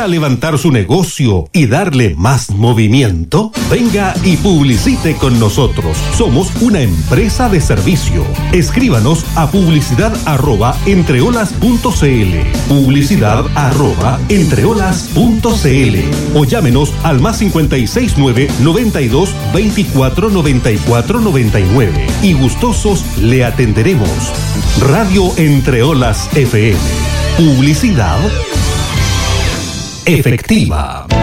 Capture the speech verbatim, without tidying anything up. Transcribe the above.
¿Necesita levantar su negocio y darle más movimiento? Venga y publicite con nosotros. Somos una empresa de servicio. Escríbanos a publicidad arroba entreolas punto cl, publicidad arroba entreolas punto cl, o llámenos al más cincuenta y seis nueve, noventa y dos, veinticuatro, noventa y cuatro, noventa y nueve y gustosos le atenderemos. Radio Entreolas F M. Publicidad efectiva.